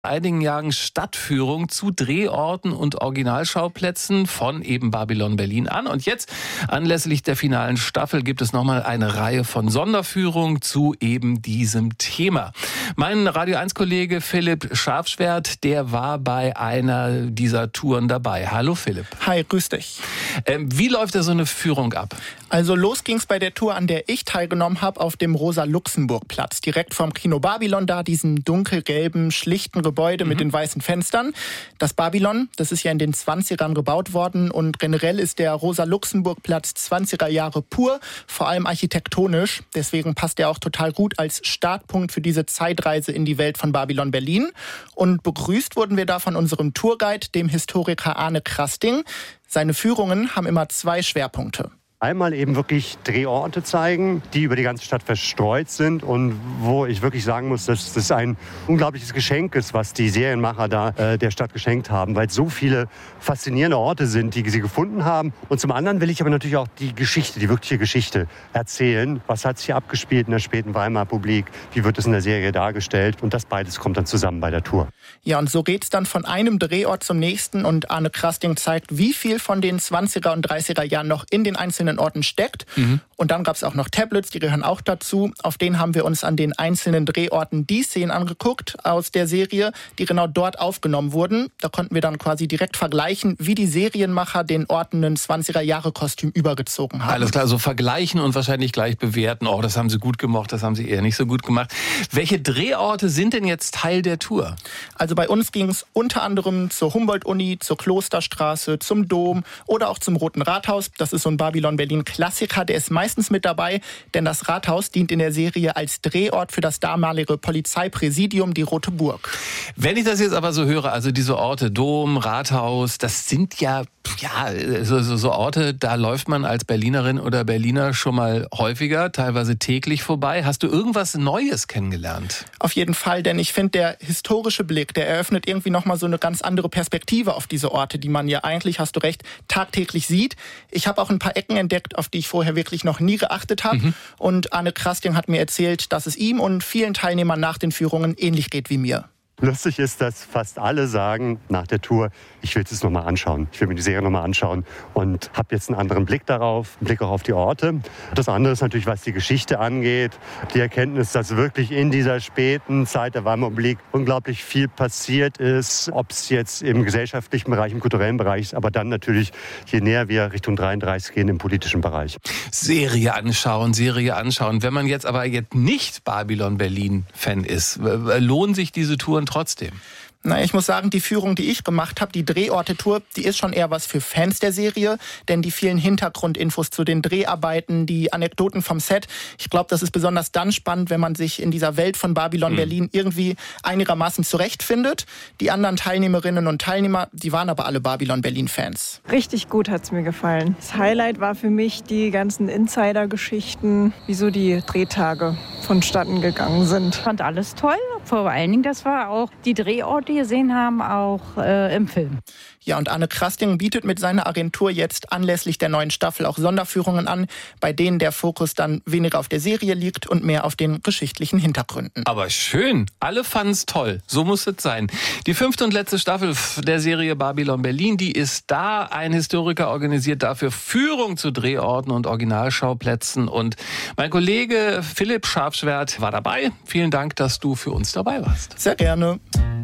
Einigen Jahren Stadtführung zu Drehorten und Originalschauplätzen von eben Babylon Berlin an. Und jetzt, anlässlich der finalen Staffel, gibt es nochmal eine Reihe von Sonderführungen zu eben diesem Thema. Mein Radio-1-Kollege Philipp Scharfschwert, der war bei einer dieser Touren dabei. Hallo Philipp. Hi, grüß dich. Wie läuft da so eine Führung ab? Also los ging's bei der Tour, an der ich teilgenommen habe, auf dem Rosa-Luxemburg-Platz. Direkt vom Kino Babylon da, diesem dunkelgelben, schlichten Gebäude mit den weißen Fenstern. Das Babylon, das ist ja in den 20ern gebaut worden und generell ist der Rosa-Luxemburg-Platz 20er Jahre pur, vor allem architektonisch. Deswegen passt er auch total gut als Startpunkt für diese Zeitreise in die Welt von Babylon Berlin. Und begrüßt wurden wir da von unserem Tourguide, dem Historiker Arne Krasting. Seine Führungen haben immer 2 Schwerpunkte. Einmal eben wirklich Drehorte zeigen, die über die ganze Stadt verstreut sind und wo ich wirklich sagen muss, dass das ein unglaubliches Geschenk ist, was die Serienmacher da der Stadt geschenkt haben, weil es so viele faszinierende Orte sind, die sie gefunden haben. Und zum anderen will ich aber natürlich auch die Geschichte, die wirkliche Geschichte erzählen. Was hat sich hier abgespielt in der späten Weimarer Republik? Wie wird es in der Serie dargestellt? Und das beides kommt dann zusammen bei der Tour. Ja, und so geht's dann von einem Drehort zum nächsten und Arne Krasting zeigt, wie viel von den 20er und 30er Jahren noch in den einzelnen Orten steckt. Und dann gab es auch noch Tablets, die gehören auch dazu. Auf denen haben wir uns an den einzelnen Drehorten die Szenen angeguckt aus der Serie, die genau dort aufgenommen wurden. Da konnten wir dann quasi direkt vergleichen, wie die Serienmacher den Orten ein 20er-Jahre-Kostüm übergezogen haben. Alles klar, also vergleichen und wahrscheinlich gleich bewerten. Oh, das haben sie gut gemacht, das haben sie eher nicht so gut gemacht. Welche Drehorte sind denn jetzt Teil der Tour? Also bei uns ging es unter anderem zur Humboldt-Uni, zur Klosterstraße, zum Dom oder auch zum Roten Rathaus. Das ist so ein Babylon Berlin Klassiker, der ist meistens mit dabei, denn das Rathaus dient in der Serie als Drehort für das damalige Polizeipräsidium, die Rote Burg. Wenn ich das jetzt aber so höre, also diese Orte, Dom, Rathaus, das sind ja so Orte, da läuft man als Berlinerin oder Berliner schon mal häufiger, teilweise täglich vorbei. Hast du irgendwas Neues kennengelernt? Auf jeden Fall, denn ich finde, der historische Blick, der eröffnet irgendwie nochmal so eine ganz andere Perspektive auf diese Orte, die man ja eigentlich, hast du recht, tagtäglich sieht. Ich habe auch ein paar Ecken entdeckt, auf die ich vorher wirklich noch nie geachtet habe. Und Arne Krasting hat mir erzählt, dass es ihm und vielen Teilnehmern nach den Führungen ähnlich geht wie mir. Lustig ist, dass fast alle sagen nach der Tour, ich will es nochmal anschauen. Ich will mir die Serie nochmal anschauen und habe jetzt einen anderen Blick darauf, einen Blick auch auf die Orte. Das andere ist natürlich, was die Geschichte angeht. Die Erkenntnis, dass wirklich in dieser späten Zeit der Weimarer Republik unglaublich viel passiert ist. Ob es jetzt im gesellschaftlichen Bereich, im kulturellen Bereich ist, aber dann natürlich, je näher wir Richtung 33 gehen, im politischen Bereich. Serie anschauen. Wenn man jetzt aber nicht Babylon Berlin-Fan ist, lohnen sich diese Touren trotzdem? Na, ich muss sagen, die Führung, die ich gemacht habe, die Drehorte-Tour, die ist schon eher was für Fans der Serie, denn die vielen Hintergrundinfos zu den Dreharbeiten, die Anekdoten vom Set, ich glaube, das ist besonders dann spannend, wenn man sich in dieser Welt von Babylon Berlin irgendwie einigermaßen zurechtfindet. Die anderen Teilnehmerinnen und Teilnehmer, die waren aber alle Babylon Berlin-Fans. Richtig gut hat's mir gefallen. Das Highlight war für mich die ganzen Insider-Geschichten, wie so die Drehtage vonstatten gegangen sind. Ich fand alles toll, vor allen Dingen, das war auch die Drehorte gesehen haben, auch im Film. Ja, und Arne Krasting bietet mit seiner Agentur jetzt anlässlich der neuen Staffel auch Sonderführungen an, bei denen der Fokus dann weniger auf der Serie liegt und mehr auf den geschichtlichen Hintergründen. Aber schön, alle fanden es toll, so muss es sein. Die 5. und letzte Staffel der Serie Babylon Berlin, die ist da. Ein Historiker organisiert dafür Führung zu Drehorten und Originalschauplätzen. Und mein Kollege Philipp Scharfschwert war dabei. Vielen Dank, dass du für uns dabei warst. Sehr gerne.